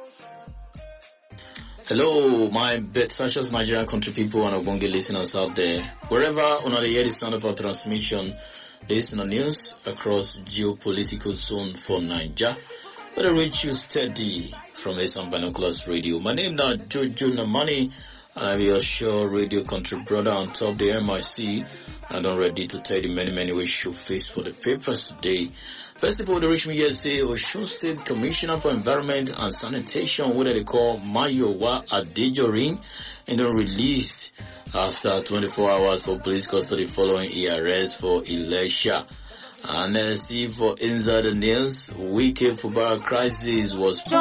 Hello, my precious Nigerian country people and Ogbonge listeners out there. Wherever on the hear the sound of our transmission, this is the news across geopolitical zone for Niger. Let it reach you steady from Esan Binoculars Radio. My name is Jojo Namani, and I'm your sure radio country brother on top the MIC. And I'm ready to tell you many ways you face for the papers today. First of all, the reach me here say Osun State Commissioner for Environment and Sanitation, what they call Mayowa Adejorin, and then released after 24 hours for police custody following ERS for Elisha. And see for inside the news, Wike Fubara crisis was